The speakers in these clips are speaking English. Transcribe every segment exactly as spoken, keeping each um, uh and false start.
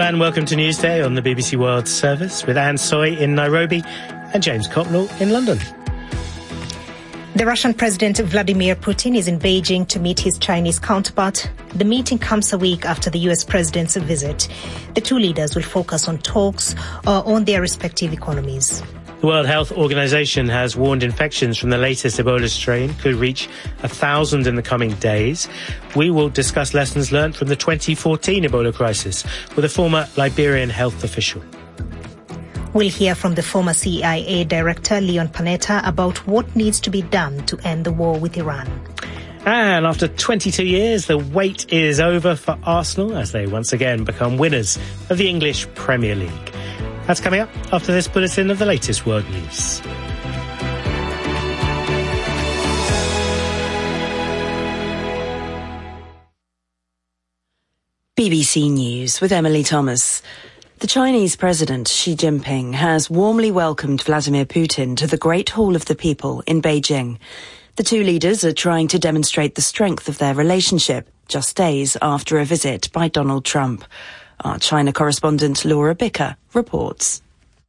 and welcome to Newsday on the B B C World Service with Anne Soy in Nairobi and James Copnell in London. The Russian President Vladimir Putin is in Beijing to meet his Chinese counterpart. The meeting comes a week after the U S president's visit. The two leaders will focus on talks uh, on their respective economies. The World Health Organization has warned infections from the latest Ebola strain could reach a thousand in the coming days. We will discuss lessons learned from the twenty fourteen Ebola crisis with a former Liberian health official. We'll hear from the former C I A director, Leon Panetta, about what needs to be done to end the war with Iran. And after twenty-two years, the wait is over for Arsenal as they once again become winners of the English Premier League. That's coming up after this bulletin of the latest world news. B B C News with Emily Thomas. The Chinese President Xi Jinping has warmly welcomed Vladimir Putin to the Great Hall of the People in Beijing. The two leaders are trying to demonstrate the strength of their relationship just days after a visit by Donald Trump. Our China correspondent Laura Bicker reports.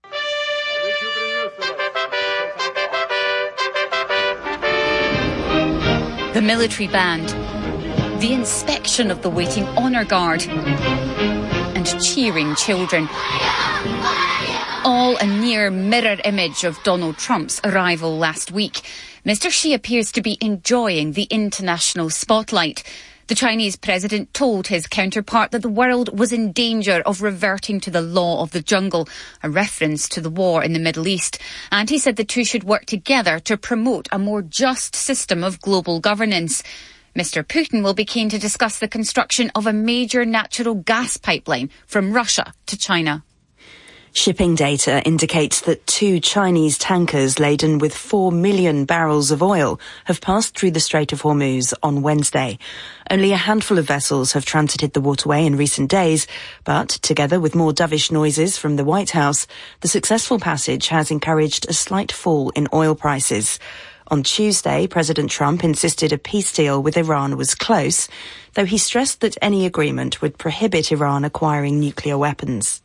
The military band, the inspection of the waiting honour guard, and cheering children. All a near mirror image of Donald Trump's arrival last week. Mister Xi appears to be enjoying the international spotlight. The Chinese president told his counterpart that the world was in danger of reverting to the law of the jungle, a reference to the war in the Middle East. And he said the two should work together to promote a more just system of global governance. Mister Putin will be keen to discuss the construction of a major natural gas pipeline from Russia to China. Shipping data indicates that two Chinese tankers laden with four million barrels of oil have passed through the Strait of Hormuz on Wednesday. Only a handful of vessels have transited the waterway in recent days, but together with more dovish noises from the White House, the successful passage has encouraged a slight fall in oil prices. On Tuesday, President Trump insisted a peace deal with Iran was close, though he stressed that any agreement would prohibit Iran acquiring nuclear weapons.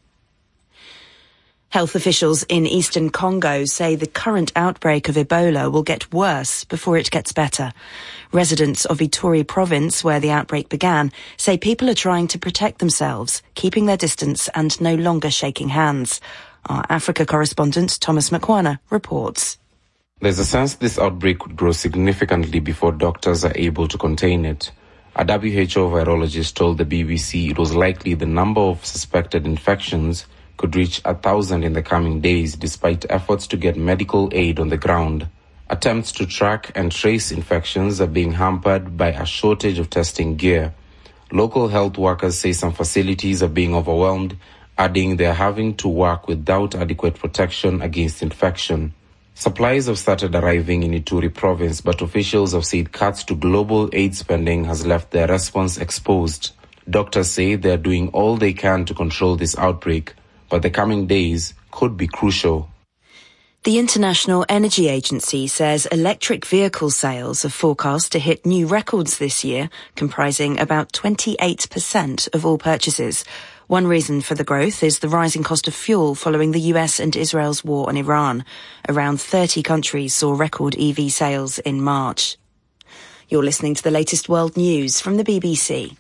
Health officials in eastern Congo say the current outbreak of Ebola will get worse before it gets better. Residents of Ituri province, where the outbreak began, say people are trying to protect themselves, keeping their distance and no longer shaking hands. Our Africa correspondent Thomas Makwana reports. There's a sense this outbreak could grow significantly before doctors are able to contain it. A W H O virologist told the B B C it was likely the number of suspected infections could reach a thousand in the coming days despite efforts to get medical aid on the ground. Attempts to track and trace infections are being hampered by a shortage of testing gear. Local health workers say some facilities are being overwhelmed, adding they're having to work without adequate protection against infection. Supplies have started arriving in Ituri province, but officials have said cuts to global aid spending has left their response exposed. Doctors say they're doing all they can to control this outbreak, but the coming days could be crucial. The International Energy Agency says electric vehicle sales are forecast to hit new records this year, comprising about twenty-eight percent of all purchases. One reason for the growth is the rising cost of fuel following the U S and Israel's war on Iran. Around thirty countries saw record E V sales in March. You're listening to the latest world news from the B B C.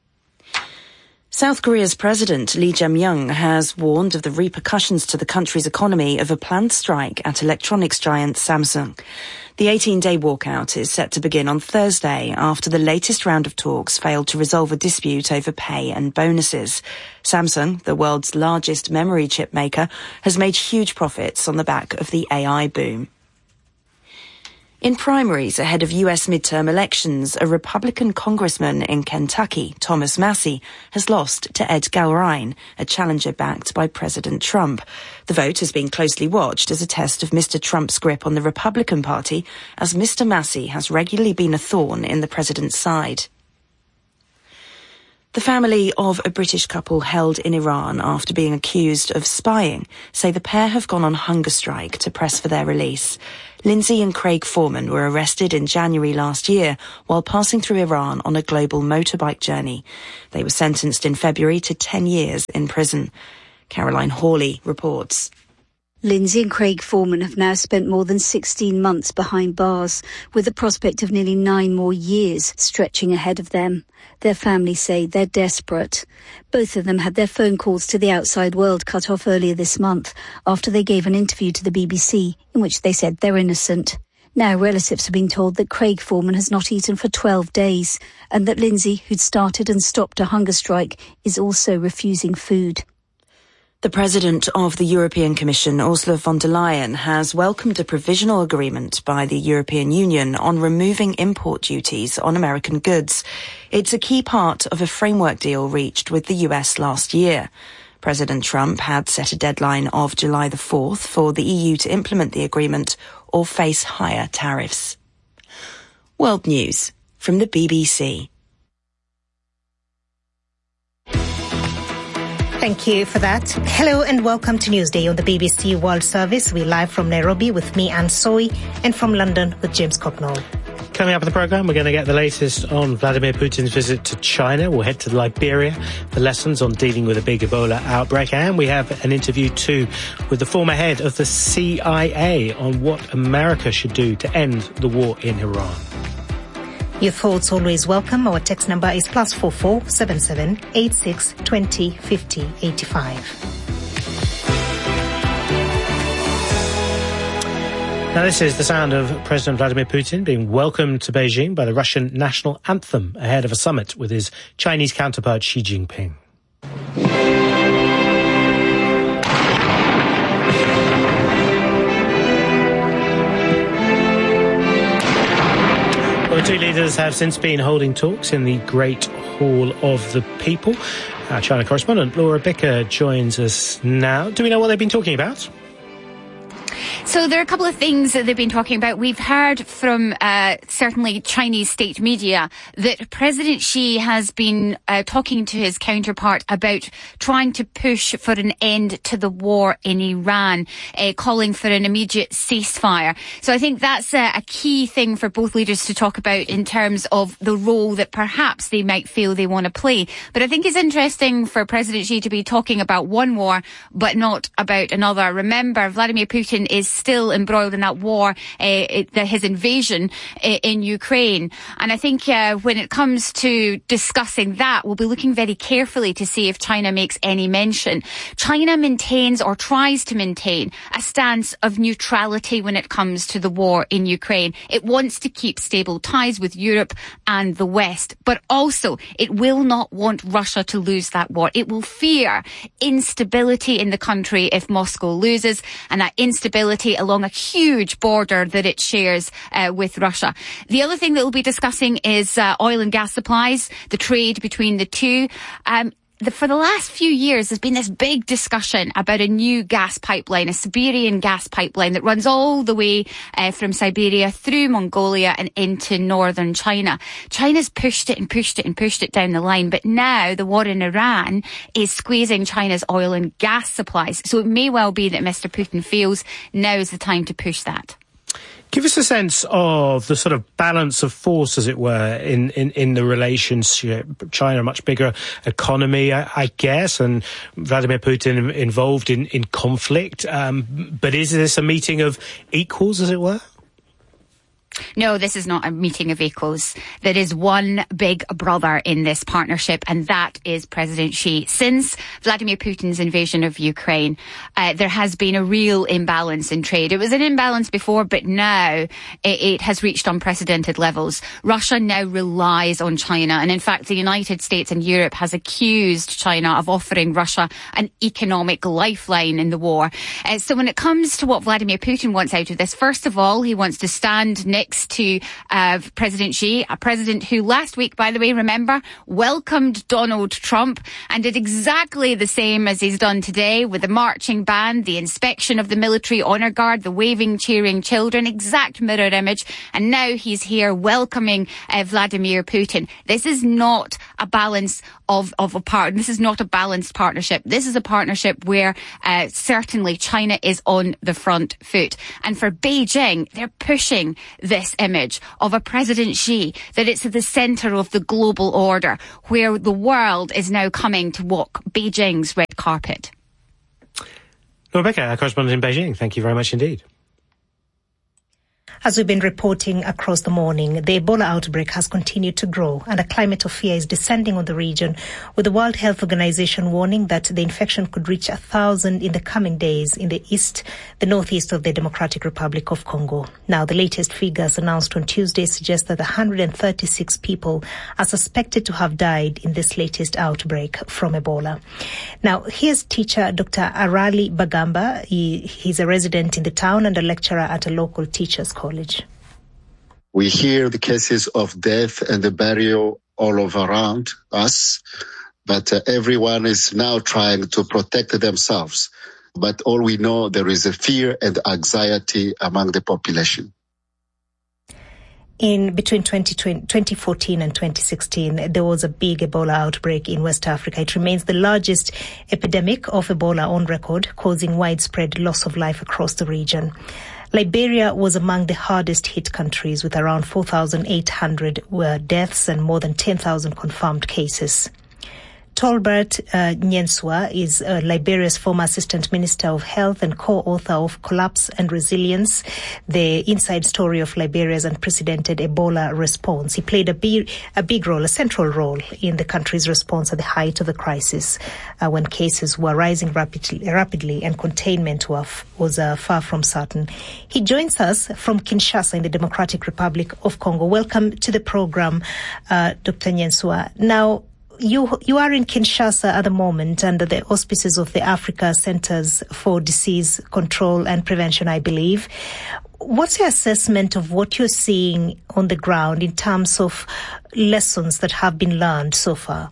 South Korea's President Lee Jae-myung has warned of the repercussions to the country's economy of a planned strike at electronics giant Samsung. The eighteen-day walkout is set to begin on Thursday after the latest round of talks failed to resolve a dispute over pay and bonuses. Samsung, the world's largest memory chip maker, has made huge profits on the back of the A I boom. In primaries ahead of U S midterm elections, a Republican congressman in Kentucky, Thomas Massie, has lost to Ed Galrain, a challenger backed by President Trump. The vote has been closely watched as a test of Mister Trump's grip on the Republican Party, as Mister Massie has regularly been a thorn in the president's side. The family of a British couple held in Iran after being accused of spying say the pair have gone on hunger strike to press for their release. Lindsay and Craig Foreman were arrested in January last year while passing through Iran on a global motorbike journey. They were sentenced in February to ten years in prison. Caroline Hawley reports. Lindsay and Craig Foreman have now spent more than sixteen months behind bars, with the prospect of nearly nine more years stretching ahead of them. Their families say they're desperate. Both of them had their phone calls to the outside world cut off earlier this month after they gave an interview to the B B C in which they said they're innocent. Now relatives have been told that Craig Foreman has not eaten for twelve days and that Lindsay, who'd started and stopped a hunger strike, is also refusing food. The President of the European Commission, Ursula von der Leyen, has welcomed a provisional agreement by the European Union on removing import duties on American goods. It's a key part of a framework deal reached with the U S last year. President Trump had set a deadline of July the fourth for the E U to implement the agreement or face higher tariffs. World News from the B B C. Thank you for that. Hello and welcome to Newsday on the B B C World Service. We're live from Nairobi with me, Anne Soy, and from London with James Copnall. Coming up in the programme, we're going to get the latest on Vladimir Putin's visit to China. We'll head to Liberia for lessons on dealing with a big Ebola outbreak. And we have an interview too with the former head of the C I A on what America should do to end the war in Iran. Your thoughts always welcome. Our text number is plus four four seven seven eight six twenty fifty eighty five. Now this is the sound of President Vladimir Putin being welcomed to Beijing by the Russian national anthem ahead of a summit with his Chinese counterpart Xi Jinping. The two leaders have since been holding talks in the Great Hall of the People. Our China correspondent Laura Bicker joins us now. Do we know what they've been talking about? So there are a couple of things that they've been talking about. We've heard from uh, certainly Chinese state media that President Xi has been uh, talking to his counterpart about trying to push for an end to the war in Iran, uh, calling for an immediate ceasefire. So I think that's a, a key thing for both leaders to talk about in terms of the role that perhaps they might feel they want to play. But I think it's interesting for President Xi to be talking about one war but not about another. Remember, Vladimir Putin is still embroiled in that war, uh, it, the, his invasion uh, in Ukraine. And I think uh, when it comes to discussing that, we'll be looking very carefully to see if China makes any mention. China maintains or tries to maintain a stance of neutrality when it comes to the war in Ukraine. It wants to keep stable ties with Europe and the West, but also it will not want Russia to lose that war. It will fear instability in the country if Moscow loses, and that instability along a huge border that it shares uh, with Russia. The other thing that we'll be discussing is uh, oil and gas supplies, the trade between the two. Um, The, for the last few years, there's been this big discussion about a new gas pipeline, a Siberian gas pipeline that runs all the way uh, from Siberia through Mongolia and into northern China. China's pushed it and pushed it and pushed it down the line, but now the war in Iran is squeezing China's oil and gas supplies. So it may well be that Mister Putin feels now is the time to push that. Give us a sense of the sort of balance of force, as it were, in, in, in the relationship. China, a much bigger economy, I, I guess, and Vladimir Putin involved in, in conflict. Um, but is this a meeting of equals, as it were? No, this is not a meeting of equals. There is one big brother in this partnership, and that is President Xi. Since Vladimir Putin's invasion of Ukraine, uh, there has been a real imbalance in trade. It was an imbalance before, but now it, it has reached unprecedented levels. Russia now relies on China, and in fact, the United States and Europe has accused China of offering Russia an economic lifeline in the war. Uh, so when it comes to what Vladimir Putin wants out of this, first of all, he wants to stand next Next to uh, President Xi, a president who last week, by the way, remember, welcomed Donald Trump and did exactly the same as he's done today with the marching band, the inspection of the military honour guard, the waving, cheering children, exact mirror image. And now he's here welcoming uh, Vladimir Putin. This is not a balance of, of a part. This is not a balanced partnership. This is a partnership where uh, certainly China is on the front foot. And for Beijing, they're pushing this image of a President Xi, that it's at the centre of the global order, where the world is now coming to walk Beijing's red carpet. Rebecca, our correspondent in Beijing, thank you very much indeed. As we've been reporting across the morning, the Ebola outbreak has continued to grow and a climate of fear is descending on the region, with the World Health Organization warning that the infection could reach a thousand in the coming days in the east, the northeast of the Democratic Republic of Congo. Now, the latest figures announced on Tuesday suggest that one hundred thirty-six people are suspected to have died in this latest outbreak from Ebola. Now, here's teacher Doctor Arali Bagamba. He, he's a resident in the town and a lecturer at a local teachers' college. We hear the cases of death and the burial all over around us, but uh, everyone is now trying to protect themselves. But all we know, there is a fear and anxiety among the population. In between twenty fourteen and twenty sixteen, there was a big Ebola outbreak in West Africa. It remains the largest epidemic of Ebola on record, causing widespread loss of life across the region. Liberia was among the hardest hit countries, with around four thousand eight hundred deaths and more than ten thousand confirmed cases. Tolbert uh, Nyensua is uh, Liberia's former Assistant Minister of Health and co-author of Collapse and Resilience, the inside story of Liberia's unprecedented Ebola response. He played a big, a big role, a central role in the country's response at the height of the crisis, uh, when cases were rising rapidly, rapidly and containment were, was uh, far from certain. He joins us from Kinshasa in the Democratic Republic of Congo. Welcome to the program, uh, Doctor Nyensua. Now, You you are in Kinshasa at the moment under the auspices of the Africa Centers for Disease Control and Prevention, I believe. What's your assessment of what you're seeing on the ground in terms of lessons that have been learned so far?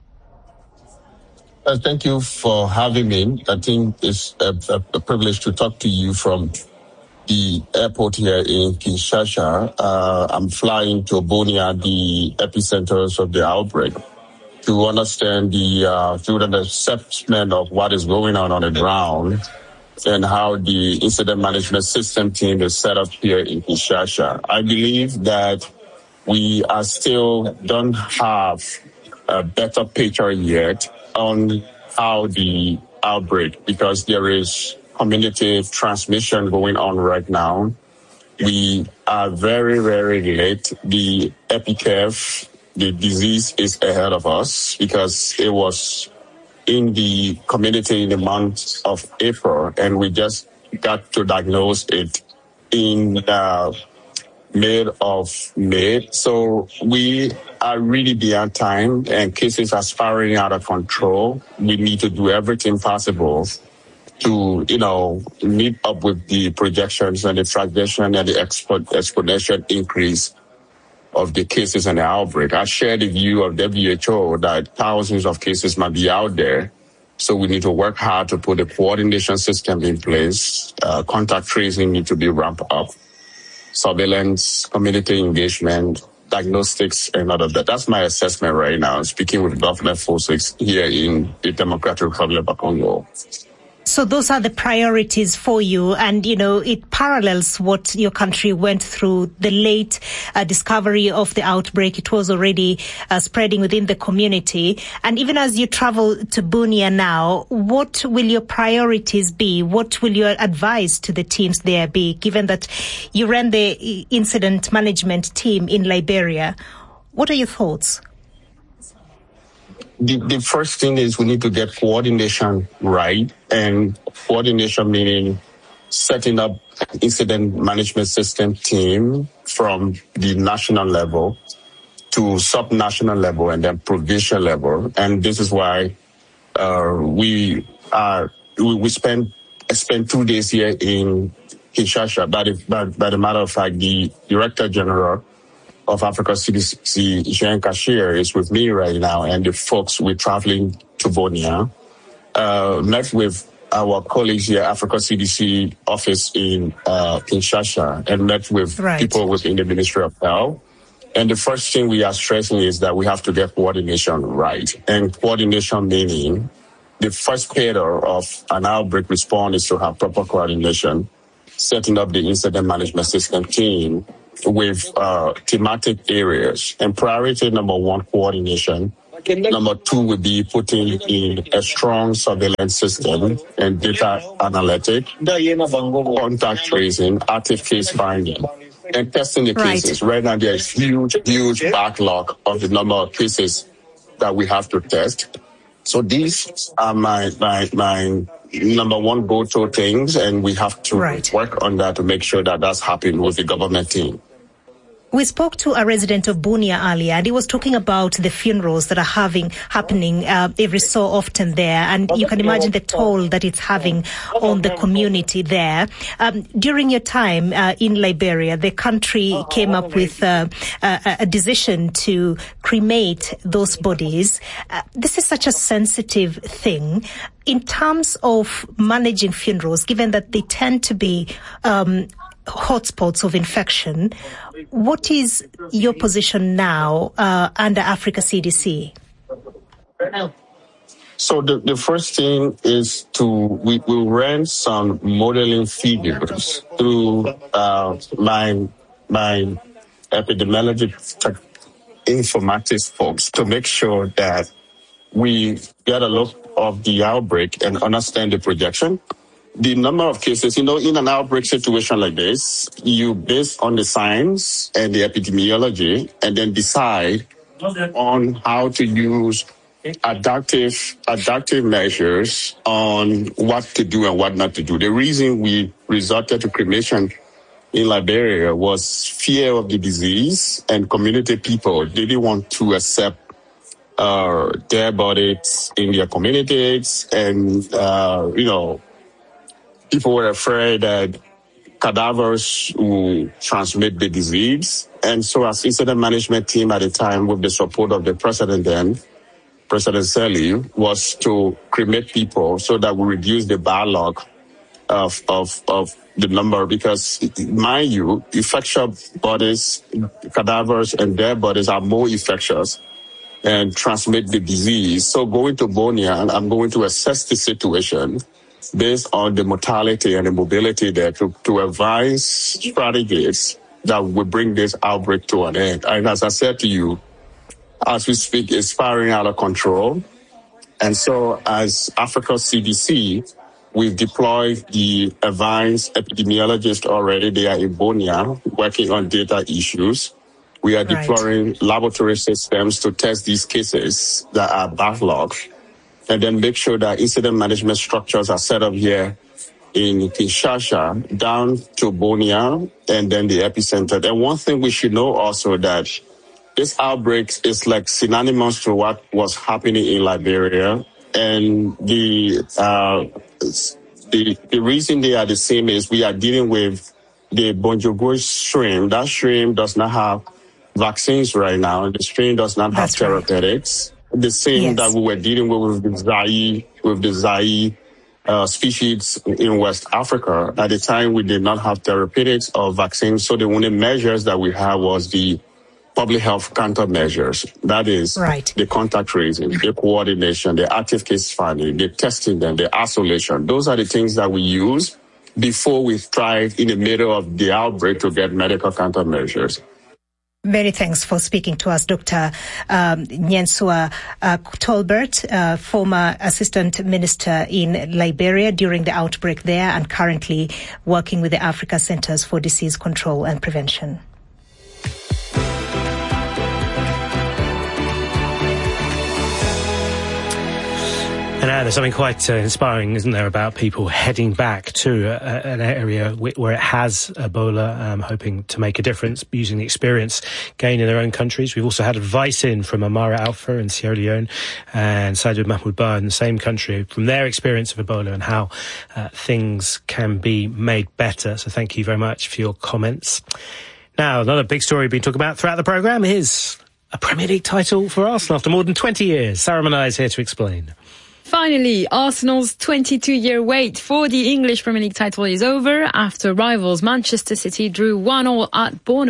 Uh, thank you for having me. I think it's a, a, a privilege to talk to you from the airport here in Kinshasa. Uh, I'm flying to Bunia, the epicenters of the outbreak, to understand the uh, to the assessment of what is going on on the ground and how the incident management system team is set up here in Kinshasa. I believe that we are still don't have a better picture yet on how the outbreak, because there is community transmission going on right now. We are very, very late. The epicurve, the disease is ahead of us, because it was in the community in the month of April, and we just got to diagnose it in the mid of May. So we are really beyond time, and cases are spiraling out of control. We need to do everything possible to, you know, meet up with the projections and the transition and the expo- exponential increase of the cases and the outbreak. I share the view of W H O that thousands of cases might be out there. So we need to work hard to put a coordination system in place. Uh, contact tracing need to be ramped up. Surveillance, community engagement, diagnostics, and all of that. That's my assessment right now, speaking with government forces here in the Democratic Republic of Congo. So those are the priorities for you, and, you know, it parallels what your country went through, the late uh, discovery of the outbreak. It was already uh, spreading within the community. And even as you travel to Bunia now, what will your priorities be? What will your advice to the teams there be, given that you ran the incident management team in Liberia? What are your thoughts? The, the first thing is we need to get coordination right, and coordination meaning setting up an incident management system team from the national level to sub-national level and then provincial level. And this is why uh, we are we, we spend spend two days here in Kinshasa. By the, by, by the matter of fact, the Director General of Africa C D C, Jean Kashir, is with me right now, and the folks we're traveling to Bunia, uh, met with our colleagues here, Africa C D C office in uh, Kinshasa, and met with right. people within the Ministry of Health, And the first thing we are stressing is that we have to get coordination right. And coordination meaning the first pillar of an outbreak response is to have proper coordination, setting up the incident management system team with uh, thematic areas. And priority number one, coordination. Number two would be putting in a strong surveillance system and data analytic, contact tracing, active case finding, and testing the Right. cases. Right now, there's huge, huge backlog of the number of cases that we have to test. So these are my my my number one go-to things, and we have to Right. work on that to make sure that that's happening with the government team. We spoke to a resident of Bunia earlier, and he was talking about the funerals that are having happening uh, every so often there, and you can imagine the toll that it's having on the community there. Um, during your time uh, in Liberia, the country came up with uh, a, a decision to cremate those bodies. Uh, this is such a sensitive thing. In terms of managing funerals, given that they tend to be um, hotspots of infection, what is your position now uh, under Africa C D C? So the, the first thing is to, we will run some modeling figures through uh, my, my epidemiology tech informatics folks to make sure that we get a look of the outbreak and understand the projection. The number of cases, you know, in an outbreak situation like this, you base on the science and the epidemiology and then decide on how to use adaptive, adaptive measures on what to do and what not to do. The reason we resorted to cremation in Liberia was fear of the disease, and community people didn't want to accept uh, dead bodies in their communities, and, uh, you know, people were afraid that cadavers will transmit the disease. And so as incident management team at the time, with the support of the president then, President Seli, was to cremate people so that we reduce the backlog of, of, of the number. Because, mind you, infectious bodies, cadavers and dead bodies are more infectious and transmit the disease. So going to Bunia, I'm going to assess the situation based on the mortality and the mobility there to, to advise strategies that will bring this outbreak to an end. And as I said to you, as we speak, it's spiraling out of control. And so as Africa C D C, we've deployed the advanced epidemiologists already. They are in Bunia working on data issues. We are Right. deploying laboratory systems to test these cases that are backlogged, and then make sure that incident management structures are set up here in Kinshasa, down to Bunia, and then the epicenter. And one thing we should know also that this outbreak is like synonymous to what was happening in Liberia. And the, uh, the, the reason they are the same is we are dealing with the Bonjour strain. That strain does not have vaccines right now. The strain does not have That's right. therapeutics. The same Yes. that we were dealing with with the Zaire, with the Zaire uh, species in West Africa. At the time, we did not have therapeutics or vaccines, so the only measures that we had was the public health countermeasures. That is Right. the contact tracing, the coordination, the active case finding, the testing, them, the isolation. Those are the things that we use before we try in the middle of the outbreak to get medical countermeasures. Many thanks for speaking to us, Doctor Um, Nyensua uh, Tolbert, uh, former Assistant Minister in Liberia during the outbreak there and currently working with the Africa Centers for Disease Control and Prevention. And now there's something quite uh, inspiring, isn't there, about people heading back to uh, an area wh- where it has Ebola, um, hoping to make a difference using the experience gained in their own countries. We've also had advice in from Amara Alpha in Sierra Leone and Saidud Mahmoud Bar in the same country from their experience of Ebola and how uh, things can be made better. So thank you very much for your comments. Now, another big story we've been talking about throughout the programme is a Premier League title for Arsenal after more than twenty years. Sarah Manai is here to explain. Finally, Arsenal's twenty-two-year wait for the English Premier League title is over after rivals Manchester City drew one all at Bournemouth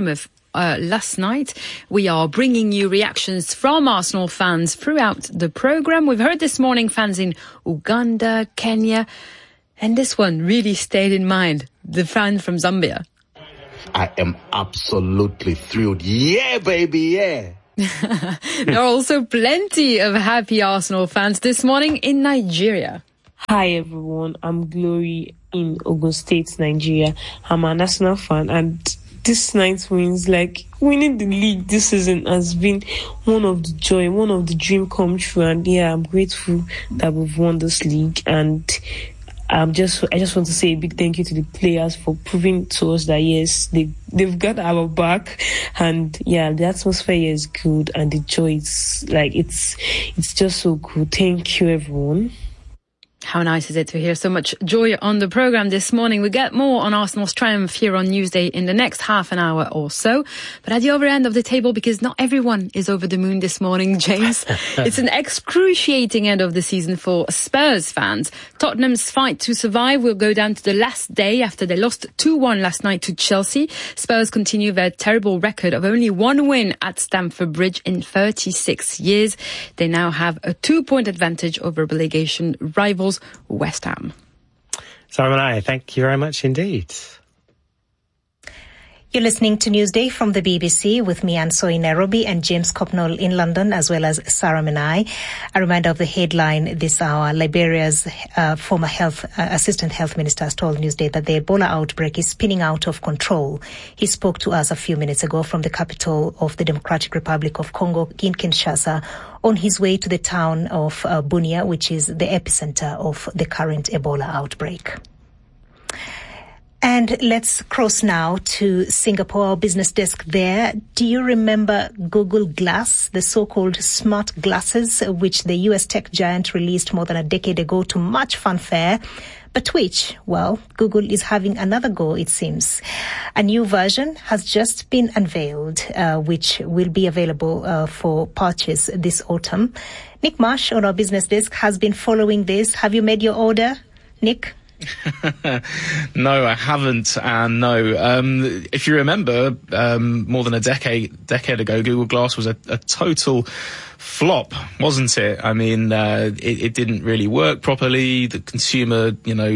uh, last night. We are bringing you reactions from Arsenal fans throughout the programme. We've heard this morning fans in Uganda, Kenya, and this one really stayed in mind, the fan from Zambia. I am absolutely thrilled. Yeah, baby, yeah. There are also plenty of happy Arsenal fans this morning in Nigeria. Hi everyone, I'm Glory in Ogun State, Nigeria. I'm an Arsenal fan, and this night's wins, like winning the league this season, has been one of the joy, one of the dream come true. And yeah, I'm grateful that we've won this league, and I'm just, I just want to say a big thank you to the players for proving to us that yes, they, they've got our back, and yeah, the atmosphere here is good, and the joy is like, it's, it's just so good. Thank you, everyone. How nice is it to hear so much joy on the programme this morning. We get more on Arsenal's triumph here on Newsday in the next half an hour or so. But at the other end of the table, because not everyone is over the moon this morning, James, it's an excruciating end of the season for Spurs fans. Tottenham's fight to survive will go down to the last day after they lost two one last night to Chelsea. Spurs continue their terrible record of only one win at Stamford Bridge in thirty-six years. They now have a two-point advantage over relegation rivals West Ham. Sarah and I, thank you very much indeed. You're listening to Newsday from the B B C with me, Anso in Nairobi, and James Copnall in London, as well as Sarah Menai. A reminder of the headline this hour: Liberia's uh, former health uh, assistant health minister has told Newsday that the Ebola outbreak is spinning out of control. He spoke to us a few minutes ago from the capital of the Democratic Republic of Congo, in Kinshasa, on his way to the town of uh, Bunia, which is the epicenter of the current Ebola outbreak. And let's cross now to Singapore, our business desk there. Do you remember Google Glass, the so-called smart glasses, which the U S tech giant released more than a decade ago to much fanfare, but which, well, Google is having another go, it seems. A new version has just been unveiled, uh, which will be available uh, for purchase this autumn. Nick Marsh on our business desk has been following this. Have you made your order, Nick? No, I haven't. And no, um, if you remember, um, more than a decade decade ago, Google Glass was a, a total flop, wasn't it? I mean, uh, it, it didn't really work properly. The consumer, you know,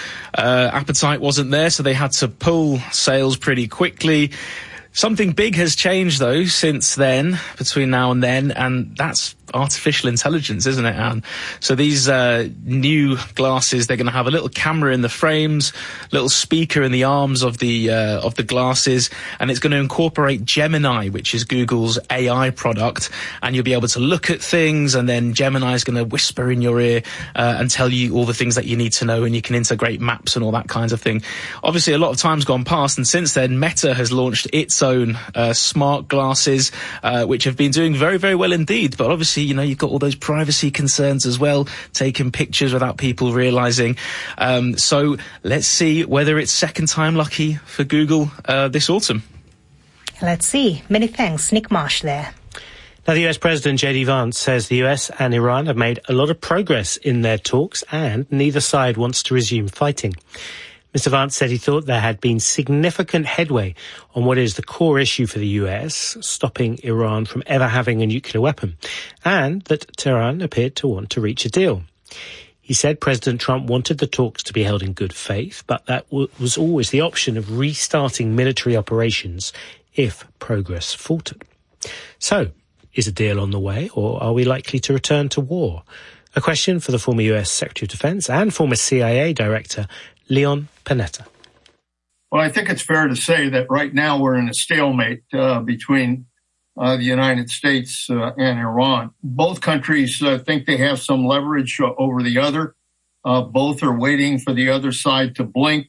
uh, appetite wasn't there, so they had to pull sales pretty quickly. Something big has changed, though, since then, between now and then, and that's artificial intelligence, isn't it, Anne? So these uh, new glasses, they're going to have a little camera in the frames, little speaker in the arms of the uh, of the glasses, and it's going to incorporate Gemini, which is Google's A I product, and you'll be able to look at things, and then Gemini is going to whisper in your ear uh, and tell you all the things that you need to know, and you can integrate maps and all that kinds of thing. Obviously, a lot of time's gone past, and since then, Meta has launched its own uh, smart glasses, uh, which have been doing very, very well indeed, but obviously, you know, you've got all those privacy concerns as well, taking pictures without people realizing. Um, so let's see whether it's second time lucky for Google uh, this autumn. Let's see. Many thanks. Nick Marsh there. Now, the U S President J D Vance says the U S and Iran have made a lot of progress in their talks, and neither side wants to resume fighting. Mister Vance said he thought there had been significant headway on what is the core issue for the U S, stopping Iran from ever having a nuclear weapon, and that Tehran appeared to want to reach a deal. He said President Trump wanted the talks to be held in good faith, but that w- was always the option of restarting military operations if progress faltered. So, is a deal on the way, or are we likely to return to war? A question for the former U S Secretary of Defense and former C I A Director, Leon Panetta. Well, I think it's fair to say that right now we're in a stalemate uh, between uh, the United States uh, and Iran. Both countries uh, think they have some leverage uh, over the other. Uh, both are waiting for the other side to blink.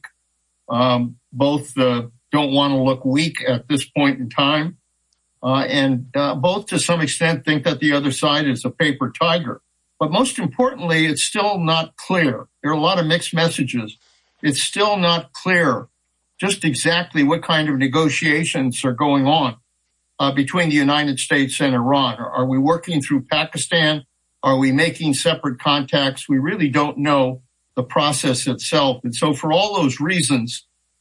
Um, both uh, don't want to look weak at this point in time. Uh, and uh, both, to some extent, think that the other side is a paper tiger. But most importantly, it's still not clear. There are a lot of mixed messages. It's still not clear just exactly what kind of negotiations are going on uh, between the United States and Iran. Are, are we working through Pakistan? Are we making separate contacts? We really don't know the process itself. And so for all those reasons,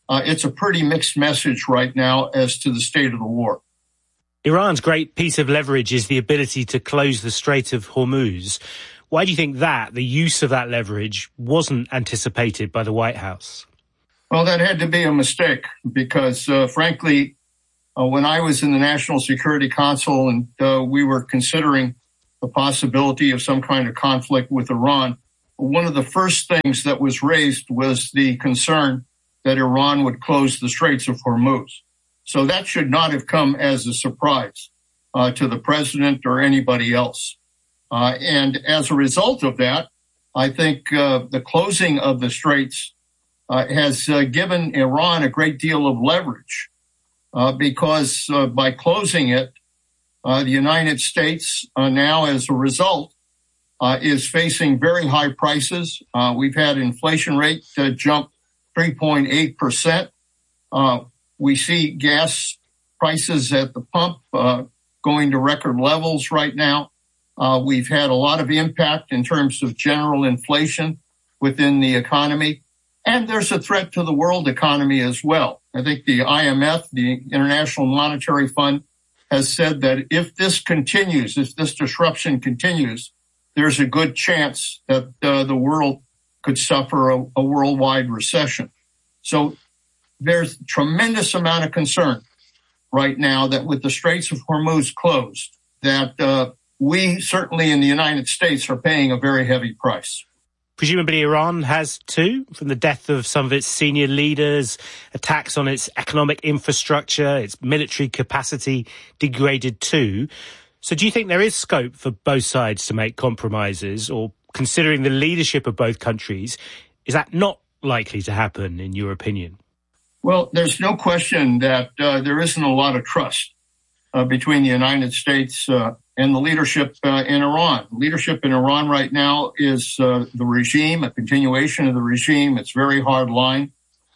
uh, it's a pretty mixed message right now as to the state of the war. Iran's great piece of leverage is the ability to close the Strait of Hormuz. Why do you think that, the use of that leverage, wasn't anticipated by the White House? Well, that had to be a mistake because, uh, frankly, uh, when I was in the National Security Council and uh, we were considering the possibility of some kind of conflict with Iran, one of the first things that was raised was the concern that Iran would close the Straits of Hormuz. So that should not have come as a surprise uh, to the president or anybody else. Uh, and as a result of that, I think uh, the closing of the straits uh, has uh, given Iran a great deal of leverage uh, because uh, by closing it, uh, the United States uh, now, as a result, uh, is facing very high prices. Uh, we've had inflation rate uh, jump three point eight percent. Uh, we see gas prices at the pump uh, going to record levels right now. Uh, we've had a lot of impact in terms of general inflation within the economy. And there's a threat to the world economy as well. I think the I M F, the International Monetary Fund, has said that if this continues, if this disruption continues, there's a good chance that uh, the world could suffer a, a worldwide recession. So there's a tremendous amount of concern right now that with the Straits of Hormuz closed, that uh, we certainly in the United States are paying a very heavy price. Presumably Iran has too, from the death of some of its senior leaders, attacks on its economic infrastructure, its military capacity degraded too. So do you think there is scope for both sides to make compromises, or considering the leadership of both countries, is that not likely to happen in your opinion? Well, there's no question that uh, there isn't a lot of trust uh, between the United States uh, and the leadership uh, in Iran. Leadership in Iran right now is uh, the regime, a continuation of the regime. It's very hard line.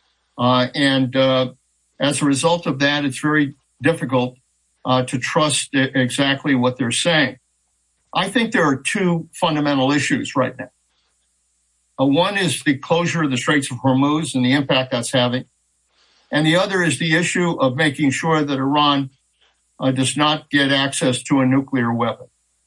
Uh, and uh, as a result of that, it's very difficult uh, to trust exactly what they're saying. I think there are two fundamental issues right now. Uh, one is the closure of the Straits of Hormuz and the impact that's having. And the other is the issue of making sure that Iran Uh, does not get access to a nuclear weapon.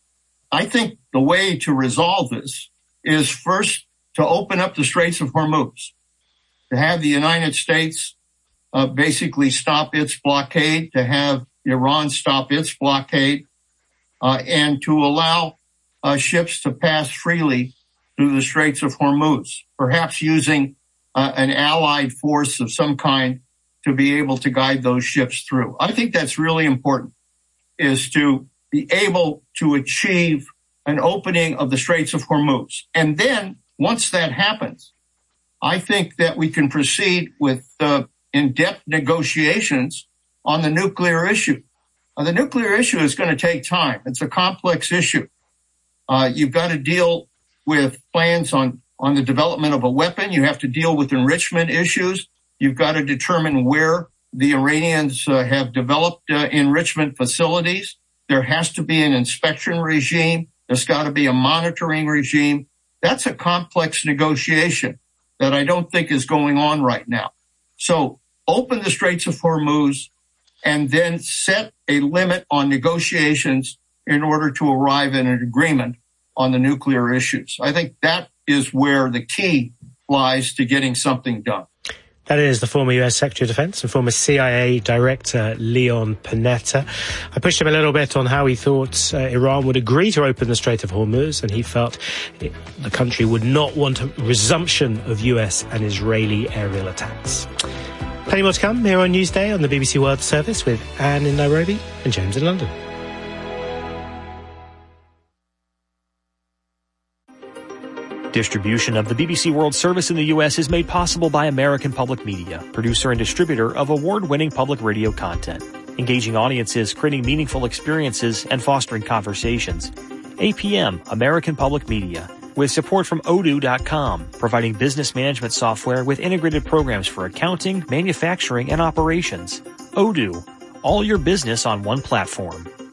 I think the way to resolve this is first to open up the Straits of Hormuz, to have the United States uh, basically stop its blockade, to have Iran stop its blockade, uh, and to allow uh, ships to pass freely through the Straits of Hormuz, perhaps using uh, an allied force of some kind to be able to guide those ships through. I think that's really important, is to be able to achieve an opening of the Straits of Hormuz. And then once that happens, I think that we can proceed with uh, in-depth negotiations on the nuclear issue. Uh, the nuclear issue is going to take time. It's a complex issue. Uh, you've got to deal with plans on, on the development of a weapon. You have to deal with enrichment issues. You've got to determine where the Iranians uh, have developed uh, enrichment facilities. There has to be an inspection regime. There's got to be a monitoring regime. That's a complex negotiation that I don't think is going on right now. So open the Straits of Hormuz and then set a limit on negotiations in order to arrive at an agreement on the nuclear issues. I think that is where the key lies to getting something done. That is the former U S Secretary of Defense and former C I A Director Leon Panetta. I pushed him a little bit on how he thought uh, Iran would agree to open the Strait of Hormuz, and he felt it, the country would not want a resumption of U S and Israeli aerial attacks. Plenty more to come here on Newsday on the B B C World Service with Anne in Nairobi and James in London. Distribution of the B B C World Service in the U S is made possible by American Public Media, producer and distributor of award-winning public radio content, engaging audiences, creating meaningful experiences, and fostering conversations. A P M, American Public Media, with support from Odoo dot com, providing business management software with integrated programs for accounting, manufacturing, and operations. Odoo, all your business on one platform.